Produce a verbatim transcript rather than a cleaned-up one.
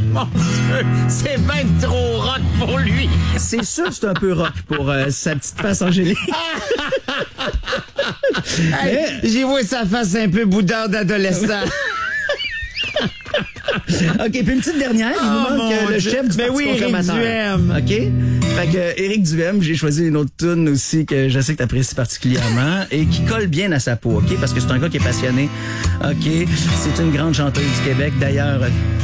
Mon Dieu, c'est ben trop rock pour lui. C'est sûr que c'est un peu rock pour euh, sa petite face angélique. Hey, j'ai vu sa face un peu boudard d'adolescent. OK, puis une petite dernière. Il nous Oh, manque euh, mon le Dieu. chef du Ben Parti oui, Éric conservateur. Duhem. OK? Fait que euh, Éric Duhem, j'ai choisi une autre tune aussi que je sais que tu apprécies particulièrement et qui colle bien à sa peau, OK? Parce que c'est un gars qui est passionné. OK? C'est une grande chanteuse du Québec. D'ailleurs,